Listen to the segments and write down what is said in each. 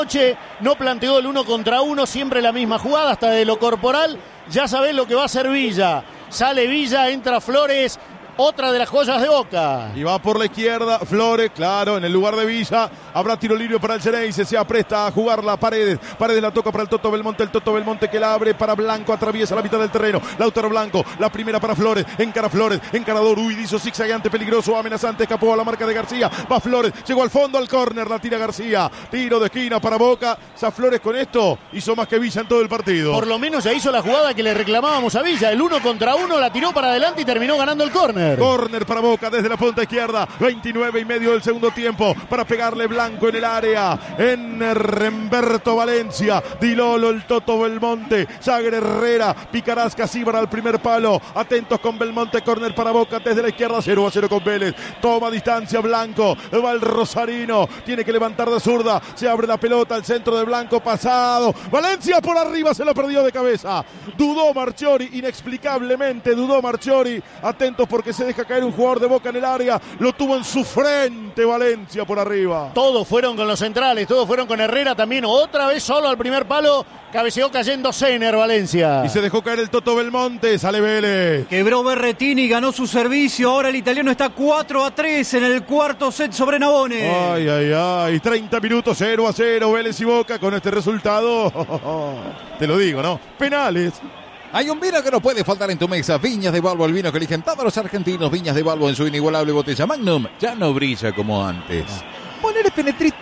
No planteó el 1 contra 1, siempre la misma jugada, hasta de lo corporal. Ya sabés lo que va a hacer Villa. Sale Villa, entra Flores, otra de las joyas de Boca. Y va por la izquierda, Flores, claro, en el lugar de Villa. Habrá tiro libre para el Xeneize, se apresta a jugarla Paredes. Paredes la toca para el Toto Belmonte que la abre para Blanco, atraviesa la mitad del terreno. Lautaro Blanco, la primera para Flores, encarador, huidizo, zigzagueante, peligroso, amenazante, escapó a la marca de García. Va Flores, llegó al fondo, al córner, la tira García. Tiro de esquina para Boca. Sa Flores con esto hizo más que Villa en todo el partido. Por lo menos ya hizo la jugada que le reclamábamos a Villa. El 1 contra 1 la tiró para adelante y terminó ganando el córner. Córner para Boca desde la punta izquierda. 29 y medio del segundo tiempo para pegarle Blanco en el área. En Remberto Valencia. Di Lolo, el Toto Belmonte. Jagger Herrera. Picarasca Cíbar al primer palo. Atentos con Belmonte. Córner para Boca desde la izquierda. 0-0 con Vélez. Toma distancia Blanco. Va el rosarino. Tiene que levantar de zurda. Se abre la pelota. El centro de Blanco pasado. Valencia por arriba. Se lo perdió de cabeza. Dudó Marchiori. Inexplicablemente dudó Marchiori. Atentos porque se deja caer un jugador de Boca en el área. Lo tuvo en su frente Valencia por arriba. Todos fueron con los centrales, todos fueron con Herrera también. Otra vez solo al primer palo. Cabeceó cayendo Sener Valencia. Y se dejó caer el Toto Belmonte. Sale Vélez. Quebró Berretini, ganó su servicio. Ahora el italiano está 4-3 en el cuarto set sobre Navone. Ay. 30 minutos, 0-0. Vélez y Boca con este resultado. Te lo digo, ¿no? Penales. Hay un vino que no puede faltar en tu mesa. Viñas de Balbo, el vino que eligen todos los argentinos. Viñas de Balbo en su inigualable botella Magnum. Ya no brilla como antes. Ponele Penetrit.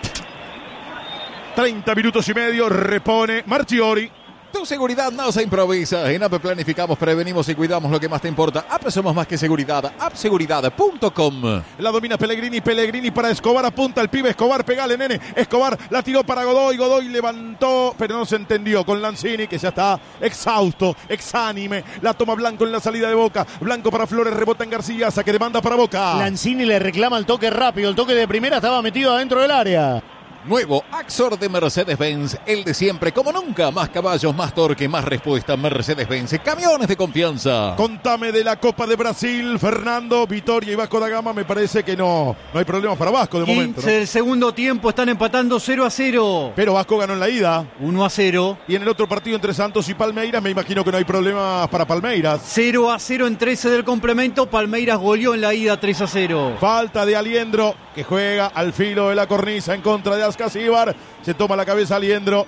30 minutos y medio, repone Marchiori. Tu seguridad no se improvisa. En APP planificamos, prevenimos y cuidamos lo que más te importa. APP somos más que seguridad. appseguridad.com. La domina Pellegrini para Escobar, apunta el pibe Escobar, pegale nene. Escobar la tiró para Godoy levantó, pero no se entendió con Lanzini, que ya está exhausto, exánime. La toma Blanco en la salida de Boca. Blanco para Flores, rebota en García, saque de banda para Boca. Lanzini le reclama el toque rápido, el toque de primera estaba metido adentro del área. Nuevo Axor de Mercedes-Benz, el de siempre, como nunca. Más caballos, más torque, más respuesta. Mercedes-Benz, camiones de confianza. Contame de la Copa de Brasil, Fernando. Vitoria y Vasco da Gama, me parece que no hay problemas para Vasco de 15 momento, ¿no? del segundo tiempo, están empatando 0-0. Pero Vasco ganó en la ida. 1-0. Y en el otro partido entre Santos y Palmeiras, me imagino que no hay problemas para Palmeiras. 0-0 en 13 del complemento. Palmeiras goleó en la ida 3-0. Falta de Aliendro, que juega al filo de la cornisa en contra de Ascasíbar. Se toma la cabeza Aliendro.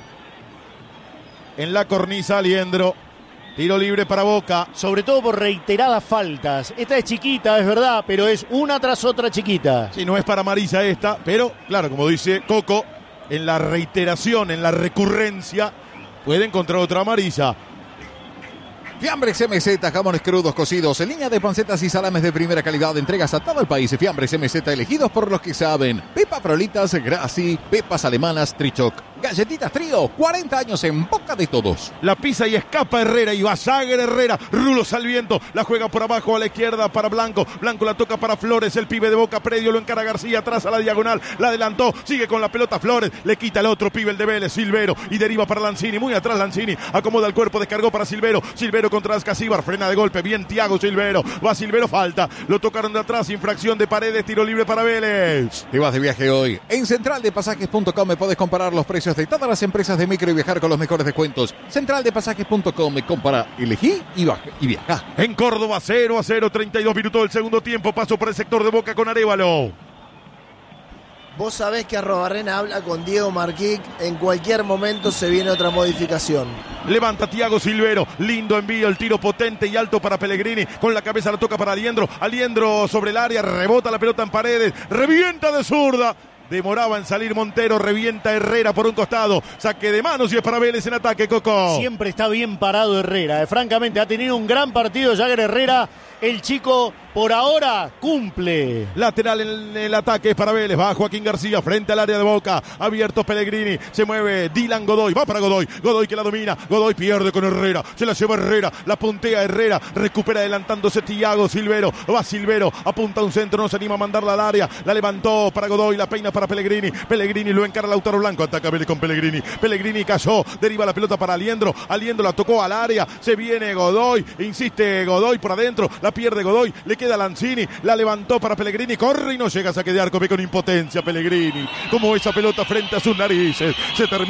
En la cornisa Aliendro. Tiro libre para Boca. Sobre todo por reiteradas faltas. Esta es chiquita, es verdad, pero es una tras otra chiquita. Sí, no es para amarilla esta, pero claro, como dice Coco, en la reiteración, en la recurrencia, puede encontrar otra amarilla. Fiambres MZ, jamones crudos cocidos en línea de pancetas y salames de primera calidad. Entregas a todo el país. Fiambres MZ, elegidos por los que saben. Pepa Frolitas, Graci, pepas alemanas, Trichoc. Galletitas Trío, 40 años en boca de todos. La pisa y escapa Herrera y va Jagger Herrera. Rulos al viento, la juega por abajo a la izquierda para Blanco. Blanco la toca para Flores, el pibe de Boca Predio lo encara García, atrás a la diagonal. La adelantó, sigue con la pelota Flores. Le quita el otro pibe, el de Vélez, Silvero. Y deriva para Lanzini, muy atrás Lanzini. Acomoda el cuerpo, descargó para Silvero. Silvero contra Ascasíbar, frena de golpe, bien Thiago Silvero. Va Silvero, falta. Lo tocaron de atrás, infracción de Paredes, tiro libre para Vélez. Te vas de viaje hoy. En centraldepasajes.com me podés comparar los precios de todas las empresas de micro y viajar con los mejores descuentos. Centraldepasajes.com, compara, elegí y viaja. En Córdoba 0-0, 32 minutos del segundo tiempo. Paso por el sector de Boca con Arévalo. Vos sabés que Arrobarrena habla con Diego Marquic. En cualquier momento se viene otra modificación. Levanta Thiago Silvero. Lindo envío, el tiro potente y alto para Pellegrini. Con la cabeza la toca para Aliendro. Aliendro sobre el área, rebota la pelota en Paredes. Revienta de zurda. Demoraba en salir Montero, revienta Herrera por un costado. Saque de manos y es para Vélez en ataque, Coco. Siempre está bien parado Herrera. Francamente, ha tenido un gran partido Jagger Herrera. El chico, por ahora, cumple. Lateral en el ataque es para Vélez. Va Joaquín García frente al área de Boca. Abierto Pellegrini. Se mueve Dylan Godoy. Va para Godoy. Godoy que la domina. Godoy pierde con Herrera. Se la lleva Herrera. La puntea Herrera. Recupera adelantándose Thiago Silvero. Va Silvero. Apunta a un centro. No se anima a mandarla al área. La levantó para Godoy. La peina para Pellegrini. Pellegrini lo encara Lautaro Blanco. Ataca Vélez con Pellegrini. Pellegrini cayó. Deriva la pelota para Aliendro. Aliendro la tocó al área. Se viene Godoy. Insiste Godoy por adentro. La la pierde Godoy, le queda Lanzini, la levantó para Pellegrini, corre y no llega a saque de arco, ve con impotencia Pellegrini, como esa pelota frente a sus narices, se termina